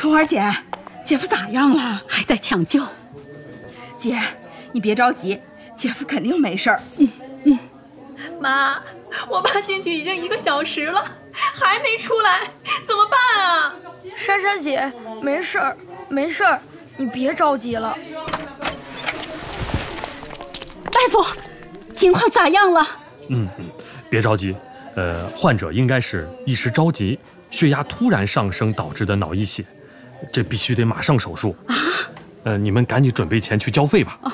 春花姐，姐夫咋样了？ 还在抢救。 姐，你别着急，姐夫肯定没事儿。 妈，我爸进去已经1个小时了，还没出来，怎么办啊？ 珊珊姐，没事儿，没事儿，你别着急了。 大夫，情况咋样了？ 别着急，患者应该是一时着急，血压突然上升导致的脑溢血，这必须得马上手术啊！你们赶紧准备钱去交费吧。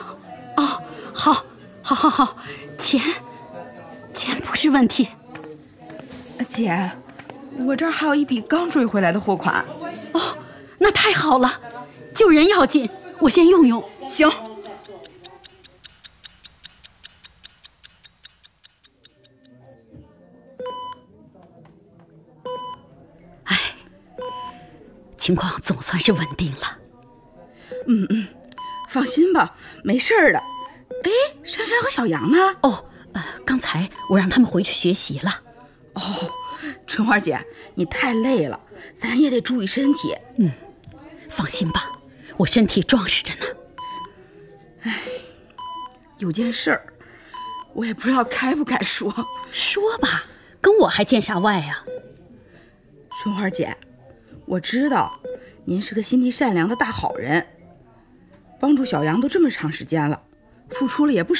好，钱不是问题。 姐，我这儿还有一笔刚追回来的货款。 哦，那太好了，救人要紧，我先用用。 行。 情况总算是稳定了。 放心吧，没事儿的。哎，珊珊和小杨呢？ 刚才我让他们回去学习了。 春花姐，你太累了，咱也得注意身体。 放心吧，我身体壮实着呢。 有件事儿，我也不知道该不该说。 说吧，跟我还见啥外呀？ 春花姐，我知道您是个心地善良的大好人，帮助小杨都这么长时间了，付出了也不